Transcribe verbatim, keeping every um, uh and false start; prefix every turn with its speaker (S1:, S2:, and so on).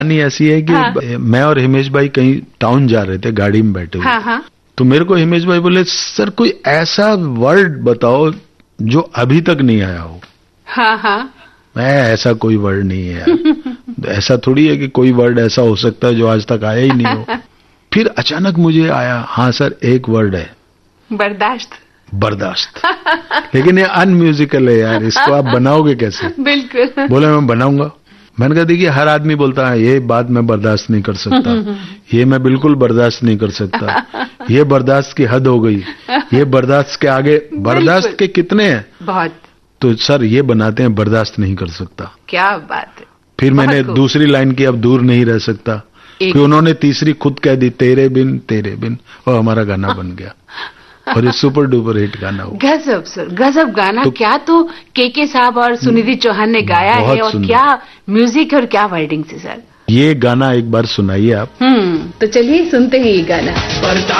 S1: कहानी ऐसी है कि हाँ। मैं और हिमेश भाई कहीं टाउन जा रहे थे, गाड़ी में बैठे हुए। हाँ, हाँ। तो मेरे को हिमेश भाई बोले, सर कोई ऐसा वर्ड बताओ जो अभी तक नहीं आया हो।
S2: हाँ, हाँ।
S1: मैं ऐसा कोई वर्ड नहीं है यार। ऐसा थोड़ी है कि कोई वर्ड ऐसा हो सकता है जो आज तक आया ही नहीं हो। फिर अचानक मुझे आया, हाँ सर एक वर्ड है,
S2: बर्दाश्त।
S1: बर्दाश्त। लेकिन ये अनम्यूजिकल है यार, इसको आप बनाओगे कैसे?
S2: बिल्कुल।
S1: बोले मैं बनाऊंगा। मैंने कहा देखिए हर आदमी बोलता है ये बात मैं बर्दाश्त नहीं कर सकता, ये मैं बिल्कुल बर्दाश्त नहीं कर सकता, ये बर्दाश्त की हद हो गई, ये बर्दाश्त के आगे, बर्दाश्त के कितने हैं?
S2: बहुत।
S1: तो सर ये बनाते हैं बर्दाश्त नहीं कर सकता।
S2: क्या बात है।
S1: फिर मैंने दूसरी लाइन की, अब दूर नहीं रह सकता। फिर उन्होंने तीसरी खुद कह दी, तेरे बिन तेरे बिन, और हमारा गाना बन गया। और ये सुपर डुपर हिट गाना हुआ।
S2: गजब सर, गजब गाना। तो क्या तो केके साहब और सुनिधि चौहान ने गाया है, और क्या म्यूजिक और क्या वर्डिंग से सर।
S1: ये गाना एक बार सुनाइए आप।
S2: हम्म तो चलिए सुनते हैं ये गाना।